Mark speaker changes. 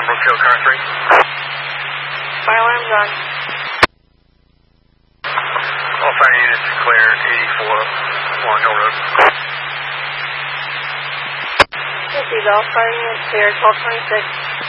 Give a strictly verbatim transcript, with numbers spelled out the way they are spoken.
Speaker 1: Brookfield, car three.
Speaker 2: Fire alarm's on.
Speaker 1: All fire units clear eighty-four Long Hill Road.
Speaker 2: This is all fire units clear, twelve twenty-six.